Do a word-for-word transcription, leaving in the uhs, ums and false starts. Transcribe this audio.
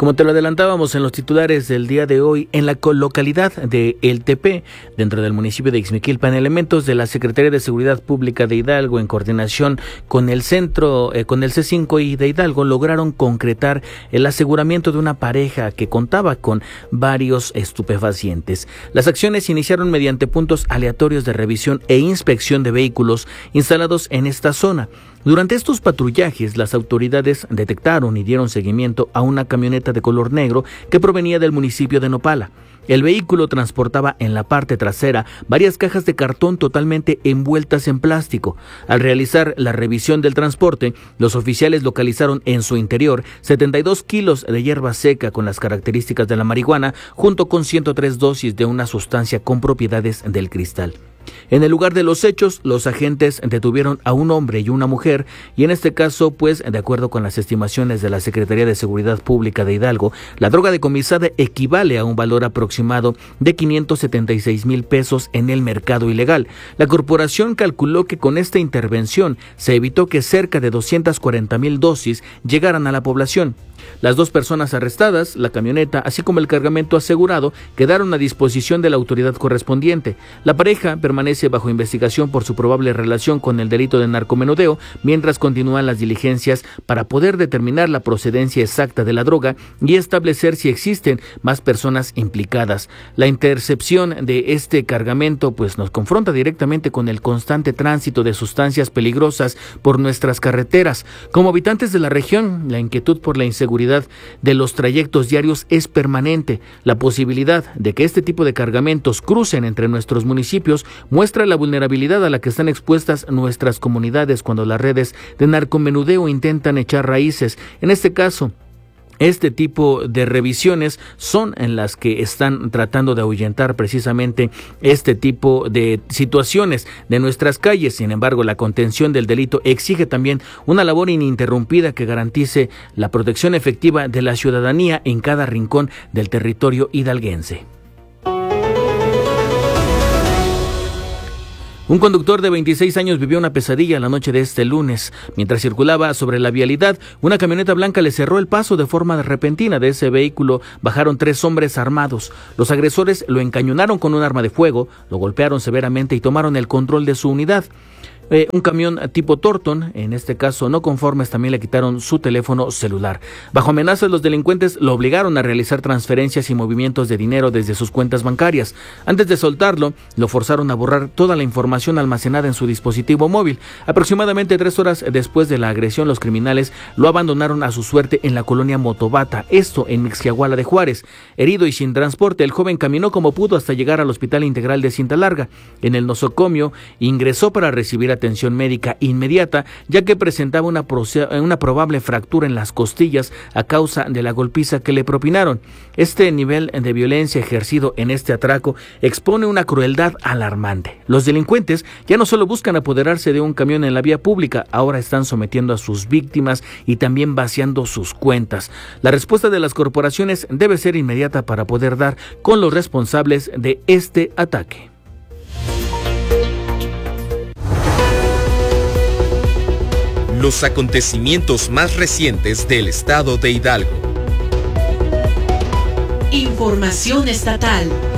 Como te lo adelantábamos en los titulares del día de hoy, en la localidad de El Tepe, dentro del municipio de Ixmiquilpan, elementos de la Secretaría de Seguridad Pública de Hidalgo, en coordinación con el centro, eh, con el C cinco I de Hidalgo, lograron concretar el aseguramiento de una pareja que contaba con varios estupefacientes. Las acciones se iniciaron mediante puntos aleatorios de revisión e inspección de vehículos instalados en esta zona. Durante estos patrullajes, las autoridades detectaron y dieron seguimiento a una camioneta de color negro que provenía del municipio de Nopala. El vehículo transportaba en la parte trasera varias cajas de cartón totalmente envueltas en plástico. Al realizar la revisión del transporte, los oficiales localizaron en su interior setenta y dos kilos de hierba seca con las características de la marihuana, junto con ciento tres dosis de una sustancia con propiedades del cristal. En el lugar de los hechos, los agentes detuvieron a un hombre y una mujer, y en este caso, pues, de acuerdo con las estimaciones de la Secretaría de Seguridad Pública de Hidalgo, la droga decomisada equivale a un valor aproximado de quinientos setenta y seis mil pesos en el mercado ilegal. La corporación calculó que con esta intervención se evitó que cerca de doscientas cuarenta mil dosis llegaran a la población. Las dos personas arrestadas, la camioneta, así como el cargamento asegurado, quedaron a disposición de la autoridad correspondiente. La pareja permanece bajo investigación por su probable relación con el delito de narcomenudeo, mientras continúan las diligencias para poder determinar la procedencia exacta de la droga y establecer si existen más personas implicadas. La intercepción de este cargamento pues nos confronta directamente con el constante tránsito de sustancias peligrosas por nuestras carreteras. Como habitantes de la región, la inquietud por la inseguridad de los trayectos diarios es permanente. La posibilidad de que este tipo de cargamentos crucen entre nuestros municipios muestra la vulnerabilidad a la que están expuestas nuestras comunidades cuando las redes de narcomenudeo intentan echar raíces. En este caso, este tipo de revisiones son en las que están tratando de ahuyentar precisamente este tipo de situaciones de nuestras calles. Sin embargo, la contención del delito exige también una labor ininterrumpida que garantice la protección efectiva de la ciudadanía en cada rincón del territorio hidalguense. Un conductor de veintiséis años vivió una pesadilla la noche de este lunes. Mientras circulaba sobre la vialidad, una camioneta blanca le cerró el paso de forma repentina. De ese vehículo bajaron tres hombres armados. Los agresores lo encañonaron con un arma de fuego, lo golpearon severamente y tomaron el control de su unidad. Eh, un camión tipo Torton, en este caso no conformes, también le quitaron su teléfono celular. Bajo amenazas, los delincuentes lo obligaron a realizar transferencias y movimientos de dinero desde sus cuentas bancarias. Antes de soltarlo, lo forzaron a borrar toda la información almacenada en su dispositivo móvil. Aproximadamente tres horas después de la agresión, los criminales lo abandonaron a su suerte en la colonia Motobata, esto en Mixquiahuala de Juárez. Herido y sin transporte, el joven caminó como pudo hasta llegar al Hospital Integral de Cinta Larga. En el nosocomio ingresó para recibir atención médica inmediata, ya que presentaba una, una probable fractura en las costillas a causa de la golpiza que le propinaron. Este nivel de violencia ejercido en este atraco expone una crueldad alarmante. Los delincuentes ya no solo buscan apoderarse de un camión en la vía pública, ahora están sometiendo a sus víctimas y también vaciando sus cuentas. La respuesta de las corporaciones debe ser inmediata para poder dar con los responsables de este ataque. Los acontecimientos más recientes del estado de Hidalgo. Información estatal.